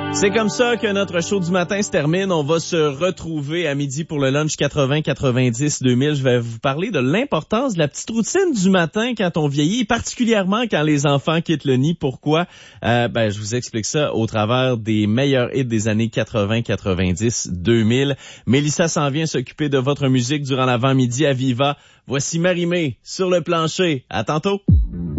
C'est comme ça que notre show du matin se termine. On va se retrouver à midi pour le lunch 80, 90, 2000. Je vais vous parler de l'importance de la petite routine du matin quand on vieillit, particulièrement quand les enfants quittent le nid. Pourquoi? Je vous explique ça au travers des meilleurs hits des années 80, 90, 2000. Mélissa s'en vient s'occuper de votre musique durant l'avant-midi à Viva. Voici Marie-Mé sur le plancher. À tantôt.